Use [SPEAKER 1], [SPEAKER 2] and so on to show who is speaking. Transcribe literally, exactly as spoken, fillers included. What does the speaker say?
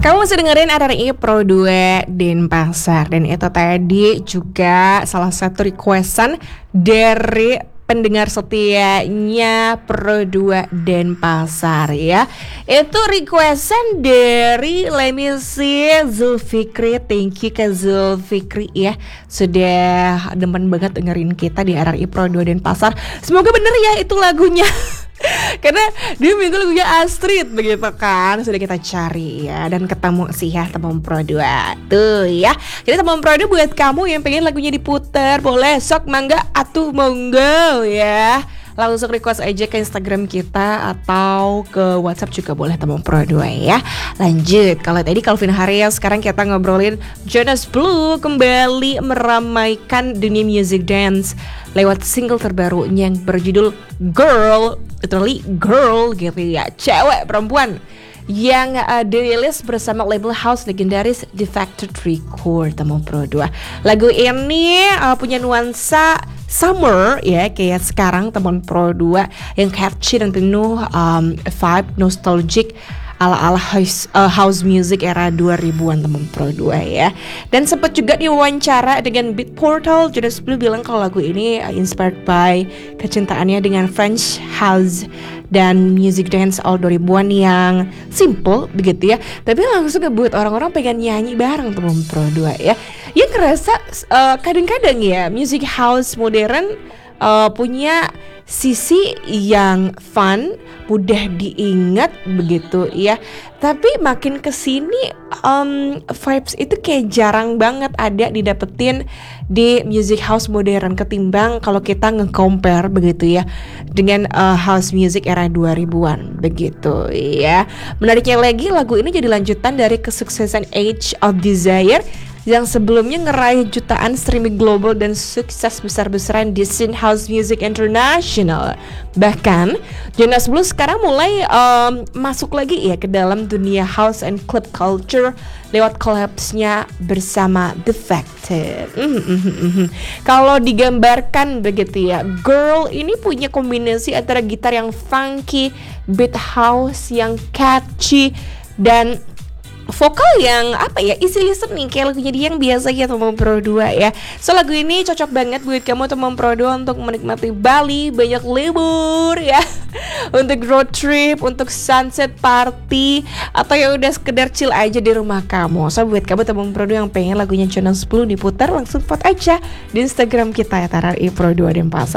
[SPEAKER 1] Kamu masih dengerin R R I Pro dua Denpasar. Dan itu tadi juga salah satu requestan dari pendengar setianya Pro dua Denpasar ya. Itu requestan dari let me see, Zulfikri. Thank you ke Zulfikri ya, sudah demen banget dengerin kita di R R I Pro dua Denpasar. Semoga bener ya itu lagunya. Karena dia minta lagunya Astrid begitu kan. Sudah kita cari ya, dan ketemu sih ya teman Pro dua. Tuh ya. Jadi teman Pro dua buat kamu yang pengen lagunya diputer, boleh sok mangga atuh monggo ya. Langsung request aja ke Instagram kita atau ke WhatsApp juga boleh teman Pro dua ya. Lanjut, kalau tadi Calvin Harris, sekarang kita ngobrolin Jonas Blue kembali meramaikan dunia music dance lewat single terbarunya yang berjudul Girl, literally girl gitu ya, cewek perempuan, yang uh, dirilis bersama label house legendaris The Factory Record teman Pro dua. Lagu ini uh, punya nuansa summer ya, kayak sekarang teman Pro dua, yang catchy dan penuh um, vibe nostalgic ala-ala house, uh, house music era dua ribuan teman Pro dua ya. Dan sempat juga diwawancara dengan Beatportal, Jonas Blue bilang kalau lagu ini uh, inspired by kecintaannya dengan French house dan music dance all dua ribuan yang simple begitu ya, tapi langsung ngebuat orang-orang pengen nyanyi bareng teman Pro dua ya. Yang ngerasa uh, kadang-kadang ya music house modern uh, punya sisi yang fun, mudah diingat begitu ya. Tapi makin kesini um, vibes itu kayak jarang banget ada didapetin di music house modern ketimbang kalau kita nge-compare begitu ya dengan uh, house music era dua ribuan begitu ya. Menariknya lagi, lagu ini jadi lanjutan dari kesuksesan Age of Desire yang sebelumnya ngeraih jutaan streaming global dan sukses besar-besaran di scene house music international. Bahkan Jonas Blue sekarang mulai um, masuk lagi ya ke dalam dunia house and club culture lewat collabsnya bersama The Factory. Mm-hmm. Kalau digambarkan begitu ya, Girl ini punya kombinasi antara gitar yang funky, beat house yang catchy, dan vokal yang apa ya, easy listening kayak lagunya dia yang biasa ya teman Pro dua ya. So lagu ini cocok banget buat kamu teman Pro dua untuk menikmati Bali, banyak libur ya, untuk road trip, untuk sunset party, atau ya udah sekedar chill aja di rumah kamu. So buat kamu teman Pro dua yang pengen lagunya Jonas Blue diputar, langsung vote aja di Instagram kita ya R R I Pro dua Denpasar.